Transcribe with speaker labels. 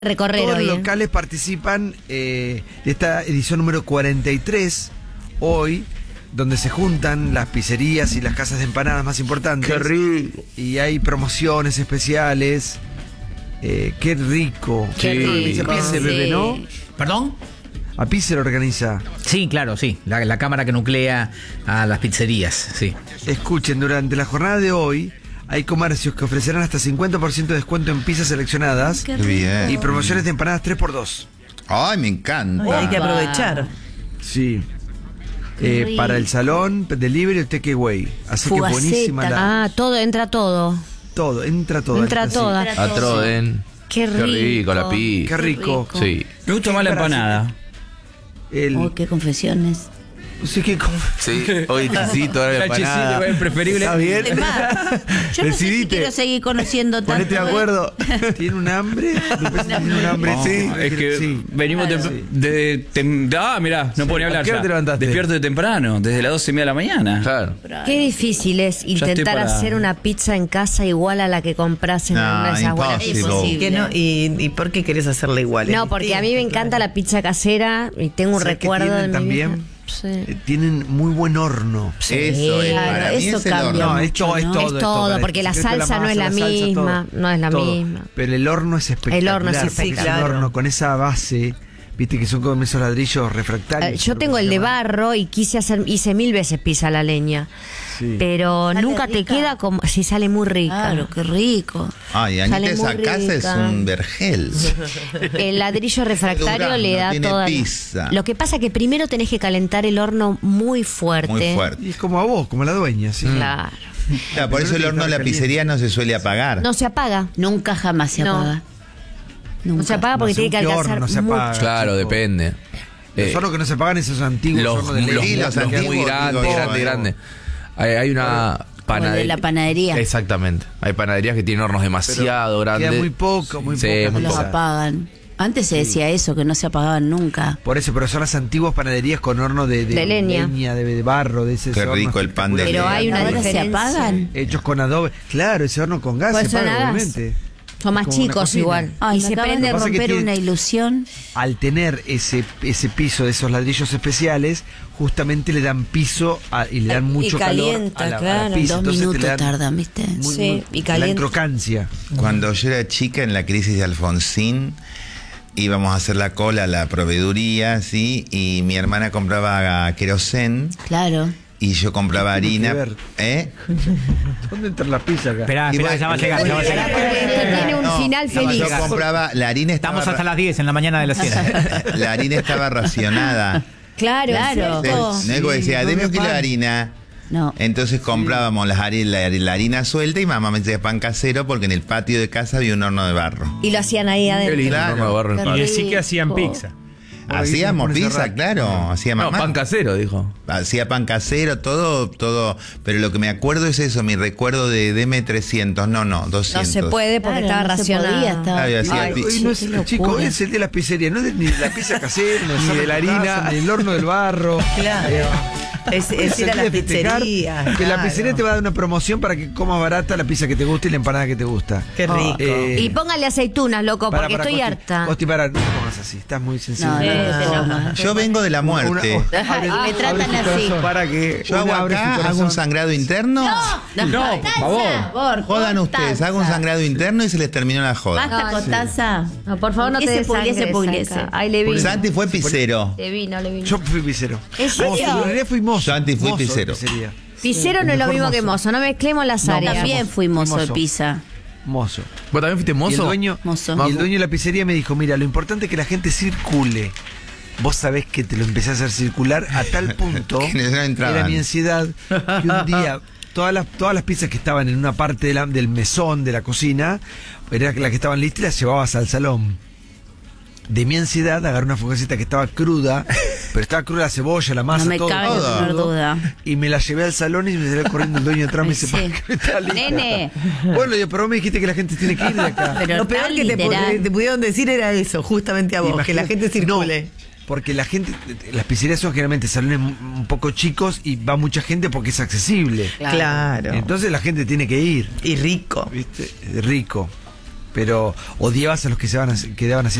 Speaker 1: recorrer
Speaker 2: Todos
Speaker 1: hoy,
Speaker 2: los locales participan de esta edición número 43 hoy, donde se juntan las pizzerías y las casas de empanadas más importantes.
Speaker 3: ¡Qué rico!
Speaker 2: Y hay promociones especiales. ¡Qué rico!
Speaker 1: Qué
Speaker 2: Organiza
Speaker 1: rico,
Speaker 2: Pizzer, bebé, ¿no?
Speaker 3: ¿Perdón?
Speaker 2: A Pizzer organiza.
Speaker 3: Sí, claro, sí. La cámara que nuclea a las pizzerías, sí.
Speaker 2: Escuchen, durante la jornada de hoy hay comercios que ofrecerán hasta 50% de descuento en pizzas seleccionadas
Speaker 4: Qué bien.
Speaker 2: y promociones de empanadas 3x2.
Speaker 4: Ay, me encanta.
Speaker 5: Ay, hay que aprovechar.
Speaker 2: Sí.
Speaker 1: Qué rico.
Speaker 2: Para el salón, delivery o takeaway. Así
Speaker 5: Fugaceta.
Speaker 2: que buenísima la...
Speaker 1: todo, entra todo.
Speaker 2: Todo, entra todo.
Speaker 1: Entra
Speaker 2: sí.
Speaker 1: toda.
Speaker 6: A Troden.
Speaker 1: Qué rico.
Speaker 6: Qué rico la pizza.
Speaker 2: Qué rico.
Speaker 6: Sí.
Speaker 7: Me gusta más la empanada.
Speaker 2: El...
Speaker 5: Qué confesiones.
Speaker 2: Sí, que
Speaker 6: Sí. Hoy chisito, ahora la empanada.
Speaker 7: Chisito es preferible.
Speaker 2: ¿Está bien?
Speaker 5: Es más, yo no sé si
Speaker 2: Decidite.
Speaker 5: quiero seguir conociendo tanto.
Speaker 2: Ponete de acuerdo. ¿Tiene un hambre? Después tiene un hambre,
Speaker 7: No,
Speaker 2: sí.
Speaker 7: es que
Speaker 2: Sí.
Speaker 7: venimos mirá, no podía hablar
Speaker 2: ¿A qué hora
Speaker 7: ya.
Speaker 2: te levantaste?
Speaker 7: Despierto de temprano, desde las 12:30 de la mañana.
Speaker 6: Claro.
Speaker 1: Qué difícil es intentar
Speaker 7: estoy para-
Speaker 1: hacer una pizza en casa igual a la que compras en una de esas buenas
Speaker 4: imposible.
Speaker 1: pizzas.
Speaker 5: ¿Qué no? ¿Y por qué querés hacerla igual?
Speaker 1: No, porque a mí me encanta la pizza casera y tengo un
Speaker 2: ¿Sabes qué
Speaker 1: recuerdo de
Speaker 2: tienen
Speaker 1: mi vieja?
Speaker 2: también?
Speaker 1: Sí.
Speaker 2: Tienen muy buen horno.
Speaker 4: Eso es,
Speaker 5: claro,
Speaker 4: para mí
Speaker 5: eso
Speaker 4: es el
Speaker 5: cambia
Speaker 4: horno.
Speaker 2: No,
Speaker 5: mucho,
Speaker 2: es
Speaker 5: ¿no?
Speaker 2: todo,
Speaker 1: Es todo, porque la
Speaker 2: secreto de
Speaker 1: salsa no es la
Speaker 2: masa, salsa,
Speaker 1: misma,
Speaker 2: todo.
Speaker 1: no es la
Speaker 2: Todo.
Speaker 1: misma.
Speaker 2: Pero el horno es espectacular.
Speaker 1: El horno es
Speaker 2: porque
Speaker 1: espectacular.
Speaker 2: Es un horno con esa base, viste que son como esos ladrillos refractarios.
Speaker 1: Yo tengo el de
Speaker 2: bar
Speaker 1: barro y hice 1000 veces pizza a la leña.
Speaker 2: Sí.
Speaker 1: Pero
Speaker 5: ¿Sale
Speaker 1: nunca te
Speaker 5: rica?
Speaker 1: queda como si sale muy rica.
Speaker 5: Claro, qué rico.
Speaker 4: Ay,
Speaker 1: Sale
Speaker 4: Anita, esa
Speaker 1: muy
Speaker 4: casa es
Speaker 1: rica.
Speaker 4: un vergel.
Speaker 1: El ladrillo refractario
Speaker 4: Dura,
Speaker 1: le
Speaker 4: no
Speaker 1: da
Speaker 4: tiene
Speaker 1: toda.
Speaker 4: pizza.
Speaker 1: Lo que pasa que primero tenés que calentar el horno muy fuerte.
Speaker 4: Muy fuerte.
Speaker 2: Y es como a vos, como la dueña, sí.
Speaker 1: Claro.
Speaker 4: Claro, por eso el horno de la pizzería no se suele apagar.
Speaker 1: No se apaga.
Speaker 5: Nunca jamás se
Speaker 1: No.
Speaker 5: apaga.
Speaker 1: No se apaga porque
Speaker 2: No,
Speaker 1: tiene que
Speaker 2: según qué
Speaker 1: alcanzar
Speaker 2: horno se
Speaker 1: mucho.
Speaker 2: apaga.
Speaker 6: Claro,
Speaker 2: chico.
Speaker 6: depende.
Speaker 2: Los hornos que no se apagan esos antiguos
Speaker 6: Los,
Speaker 2: hornos de leña.
Speaker 4: Sí, los antiguos,
Speaker 6: muy grandes,
Speaker 4: digo,
Speaker 6: grandes. Hay una
Speaker 5: Como el de
Speaker 6: panadería.
Speaker 5: la panadería.
Speaker 6: Exactamente. Hay panaderías que tienen hornos demasiado grandes.
Speaker 2: Queda muy poco, muy
Speaker 6: Sí,
Speaker 2: poca
Speaker 6: muy
Speaker 5: Los
Speaker 2: pizza.
Speaker 6: poco.
Speaker 5: apagan. Antes se decía eso, que no se apagaban nunca.
Speaker 2: Por eso, pero son las antiguas panaderías con horno de
Speaker 1: leña.
Speaker 2: de barro, de ese
Speaker 4: Qué
Speaker 2: horno
Speaker 4: rico el pan de
Speaker 1: Pero
Speaker 4: leña.
Speaker 1: hay una
Speaker 5: ¿Ahora se
Speaker 1: diferencia.
Speaker 5: apagan?
Speaker 2: hechos con adobe. Claro, ese horno con gas
Speaker 1: Pues
Speaker 2: se
Speaker 1: son
Speaker 2: apaga,
Speaker 1: a gas.
Speaker 2: obviamente.
Speaker 1: Son más
Speaker 2: Como una
Speaker 1: chicos
Speaker 2: cocina.
Speaker 1: igual.
Speaker 5: Ay,
Speaker 1: y
Speaker 5: me
Speaker 1: se
Speaker 5: acaban
Speaker 1: prende
Speaker 5: de
Speaker 2: Lo que pasa es que
Speaker 5: romper
Speaker 2: tiene-
Speaker 5: una ilusión.
Speaker 2: Al tener ese piso de esos ladrillos especiales, justamente le dan piso y le dan
Speaker 1: Y
Speaker 2: mucho
Speaker 1: calienta,
Speaker 2: calor a la
Speaker 1: claro.
Speaker 2: pizza.
Speaker 5: 2
Speaker 2: Entonces te
Speaker 5: minutos
Speaker 2: le dan
Speaker 5: tardan, ¿viste?
Speaker 2: muy-
Speaker 1: Sí,
Speaker 2: muy-
Speaker 1: y
Speaker 2: la
Speaker 1: calienta.
Speaker 2: crocancia.
Speaker 4: Cuando yo era chica en la crisis de Alfonsín, íbamos a hacer la cola a la proveeduría, ¿sí? Y mi hermana compraba querosén
Speaker 5: Claro.
Speaker 4: y yo compraba
Speaker 2: ¿Qué tiene
Speaker 4: harina.
Speaker 2: que ver?
Speaker 4: ¿Eh?
Speaker 2: ¿Dónde entra la pizza acá?
Speaker 3: Esperá,
Speaker 4: Y
Speaker 3: ya va a llegar, ya va a llegar.
Speaker 1: Esto tiene un
Speaker 4: No,
Speaker 1: final
Speaker 4: no,
Speaker 1: feliz.
Speaker 4: yo compraba, la harina estaba,
Speaker 3: Estamos hasta las 10 en la mañana de la cena.
Speaker 4: la harina estaba racionada.
Speaker 1: Claro,
Speaker 5: Claro.
Speaker 4: Entonces, no es como decía, deme un kilo de harina.
Speaker 5: No.
Speaker 4: Entonces comprábamos la harina suelta y mamá me hacía pan casero porque en el patio de casa había un horno de barro.
Speaker 1: Y lo hacían ahí adentro.
Speaker 4: Claro.
Speaker 6: No me agarro el
Speaker 1: Qué
Speaker 6: pan.
Speaker 8: Y decí que hacían
Speaker 1: rico.
Speaker 8: pizza.
Speaker 4: Hacíamos
Speaker 2: Por ese
Speaker 4: pizza,
Speaker 2: rato.
Speaker 4: claro, hacía
Speaker 6: No,
Speaker 4: mamá.
Speaker 6: pan casero, dijo.
Speaker 4: Hacía pan casero, todo, pero lo que me acuerdo es eso, mi recuerdo de deme 300, no, 200.
Speaker 1: No se puede porque
Speaker 5: Claro,
Speaker 1: estaba
Speaker 5: no se podía,
Speaker 1: racionado.
Speaker 5: estaba-
Speaker 4: Ah, yo hacía
Speaker 2: Ay,
Speaker 4: pizza.
Speaker 2: hoy no es,
Speaker 5: Qué locura.
Speaker 2: chico, es el de la pizzería, no es ni de la pizza casera, ni de la harina, ni del horno del barro.
Speaker 5: Claro. Es ir a
Speaker 2: el
Speaker 5: la
Speaker 2: día de festejar
Speaker 5: pizzería.
Speaker 2: Que la
Speaker 5: claro.
Speaker 2: pizzería te va a dar una promoción para que comas barata la pizza que te gusta y la empanada que te gusta.
Speaker 5: Qué rico.
Speaker 1: Y póngale aceitunas, loco, porque estoy
Speaker 2: Costi,
Speaker 1: harta.
Speaker 2: Costi, para, no te pongas así, estás muy sensible.
Speaker 5: No.
Speaker 4: Yo vengo de la muerte.
Speaker 5: Y me tratan así.
Speaker 2: Para que
Speaker 4: Yo hago acá, hago un sangrado interno.
Speaker 7: No, por favor.
Speaker 4: Jodan ustedes, hago un sangrado interno y se les terminó la joda.
Speaker 5: Basta, Costanza.
Speaker 1: No, por favor, no te
Speaker 5: Ese
Speaker 1: desangres.
Speaker 5: pugliese.
Speaker 1: acá. Ay, le vino.
Speaker 4: Santi fue pizzero.
Speaker 1: Le vino.
Speaker 2: Yo fui pizzero.
Speaker 1: ¿En serio?
Speaker 2: Mozo, en realidad fui mozo.
Speaker 4: Santi fue
Speaker 2: Mozo de
Speaker 4: pizzero.
Speaker 2: pizzería.
Speaker 1: Pizzero no es lo
Speaker 2: mejor
Speaker 1: mismo que
Speaker 2: mozo.
Speaker 1: mozo, no mezclemos las
Speaker 2: No,
Speaker 1: áreas.
Speaker 5: También fuimos de
Speaker 2: Mozo.
Speaker 5: pizza.
Speaker 2: Mozo.
Speaker 6: ¿Vos también fuiste
Speaker 2: Y el
Speaker 6: mozo?
Speaker 2: dueño,
Speaker 5: Mozo.
Speaker 2: y el dueño de la pizzería me dijo, mira, lo importante es que la gente circule. Vos sabés que te lo empecé a hacer circular a tal punto,
Speaker 4: Que no entraban.
Speaker 2: era mi ansiedad, que un día todas las pizzas que estaban en una parte del mesón de la cocina, era la que estaban listas y las llevabas al salón. De mi ansiedad agarré una fugaceta que estaba cruda, pero estaba cruda la cebolla, la masa,
Speaker 5: No me
Speaker 2: todo.
Speaker 5: cabe la
Speaker 2: todo.
Speaker 5: menor duda.
Speaker 2: Y me la llevé al salón y me salió corriendo el dueño atrás y me dice,
Speaker 5: Sí.
Speaker 2: "¿Para qué está lista?".
Speaker 5: Nene.
Speaker 2: Bueno, yo, pero vos me dijiste que la gente tiene que ir de acá.
Speaker 5: Pero Lo peor tan que literal. te
Speaker 9: pudieron decir era eso, justamente a vos, que la gente circule.
Speaker 2: No, porque la gente, las pizzerías son generalmente salones un poco chicos y va mucha gente porque es accesible.
Speaker 9: Claro.
Speaker 2: Entonces la gente tiene que ir,
Speaker 9: Y rico.
Speaker 2: ¿viste? Rico. pero odiabas a los que quedaban haciendo